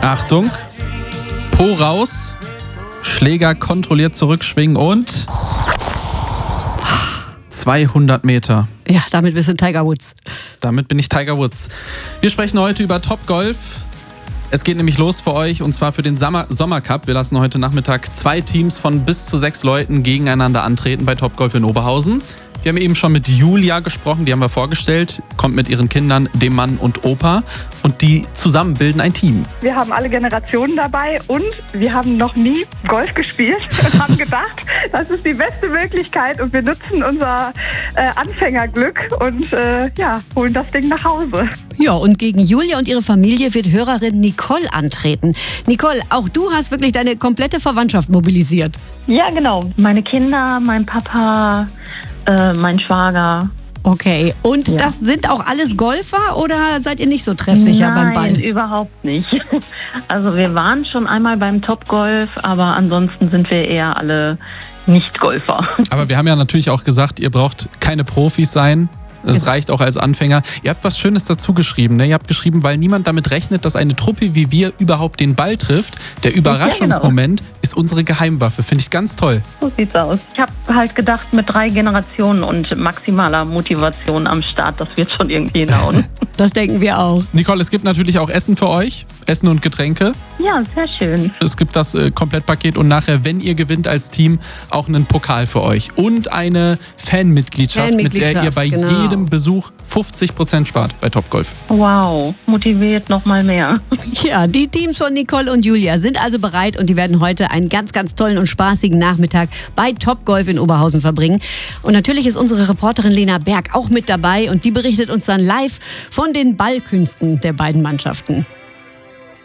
Achtung. Po raus. Schläger kontrolliert zurückschwingen und 200 Meter. Ja, damit bist du Tiger Woods. Damit bin ich Tiger Woods. Wir sprechen heute über Topgolf. Es geht nämlich los für euch und zwar für den Sommercup. Wir lassen heute Nachmittag 2 Teams von bis zu 6 Leuten gegeneinander antreten bei Topgolf in Oberhausen. Wir haben eben schon mit Julia gesprochen, die haben wir vorgestellt, kommt mit ihren Kindern, dem Mann und Opa und die zusammen bilden ein Team. Wir haben alle Generationen dabei und wir haben noch nie Golf gespielt und haben gedacht, das ist die beste Möglichkeit und wir nutzen unser Anfängerglück und holen das Ding nach Hause. Ja, und gegen Julia und ihre Familie wird Hörerin Nicole antreten. Nicole, auch du hast wirklich deine komplette Verwandtschaft mobilisiert. Ja, genau. Meine Kinder, mein Papa, mein Schwager. Okay, und Ja. das sind auch alles Golfer oder seid ihr nicht so treffsicher beim Ball? Nein, überhaupt nicht. Also wir waren schon einmal beim Topgolf, aber ansonsten sind wir eher alle Nicht-Golfer. Aber wir haben ja natürlich auch gesagt, ihr braucht keine Profis sein. Es reicht auch als Anfänger. Ihr habt was Schönes dazu geschrieben. Ne? Ihr habt geschrieben, weil niemand damit rechnet, dass eine Truppe wie wir überhaupt den Ball trifft. Der Überraschungsmoment ist unsere Geheimwaffe. Finde ich ganz toll. So sieht's aus. Ich habe halt gedacht, mit 3 Generationen und maximaler Motivation am Start, das wird schon irgendwie hinhauen. Das denken wir auch. Nicole, es gibt natürlich auch Essen für euch. Essen und Getränke. Ja, sehr schön. Es gibt das Komplettpaket und nachher, wenn ihr gewinnt als Team, auch einen Pokal für euch. Und eine Fanmitgliedschaft, mit der ihr bei jedem Besuch 50% spart bei Topgolf. Wow, motiviert noch mal mehr. Ja, die Teams von Nicole und Julia sind also bereit und die werden heute einen ganz, ganz tollen und spaßigen Nachmittag bei Topgolf in Oberhausen verbringen. Und natürlich ist unsere Reporterin Lena Berg auch mit dabei und die berichtet uns dann live von den Ballkünsten der beiden Mannschaften.